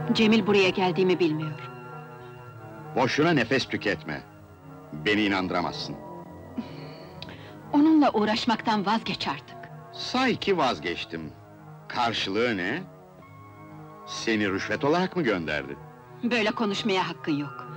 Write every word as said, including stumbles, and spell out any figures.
Cemil buraya geldiğimi bilmiyor. Boşuna nefes tüketme. Beni inandıramazsın. Onunla uğraşmaktan vazgeç artık. Say ki vazgeçtim. Karşılığı ne? Seni rüşvet olarak mı gönderdi? Böyle konuşmaya hakkın yok.